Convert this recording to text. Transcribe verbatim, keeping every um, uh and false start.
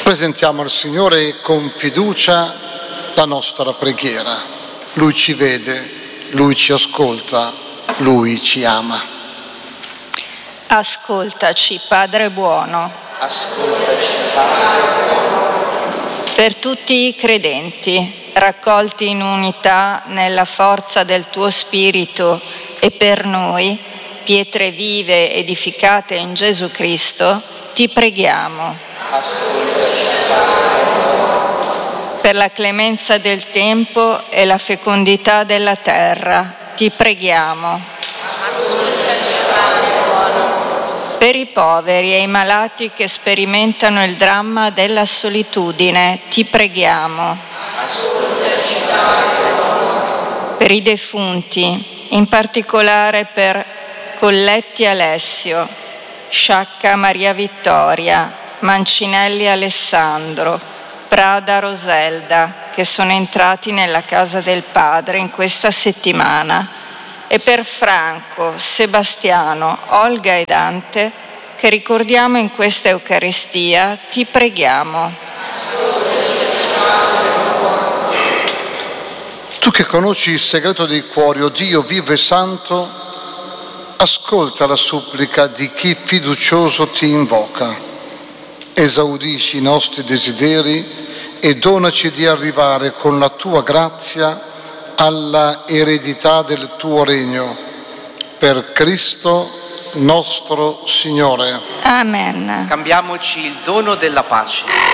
Presentiamo al Signore con fiducia la nostra preghiera. Lui ci vede, Lui ci ascolta, Lui ci ama. Ascoltaci, Padre buono. Ascoltaci, Padre buono. Per tutti i credenti, raccolti in unità nella forza del tuo Spirito, e per noi, pietre vive edificate in Gesù Cristo, ti preghiamo. Ascoltaci, Padre buono. Per la clemenza del tempo e la fecondità della terra, ti preghiamo. Ascoltaci, Padre buono. Per i poveri e i malati che sperimentano il dramma della solitudine, ti preghiamo. Ascoltaci, Padre buono. Per i defunti, in particolare per Colletti Alessio, Sciacca Maria Vittoria, Mancinelli Alessandro, Prada Roselda, che sono entrati nella casa del Padre in questa settimana, e per Franco, Sebastiano, Olga e Dante, che ricordiamo in questa Eucaristia, ti preghiamo. Tu che conosci il segreto dei cuori, o Dio vivo e santo, ascolta la supplica di chi fiducioso ti invoca. Esaudisci i nostri desideri e donaci di arrivare con la tua grazia alla eredità del tuo regno. Per Cristo nostro Signore. Amen. Scambiamoci il dono della pace.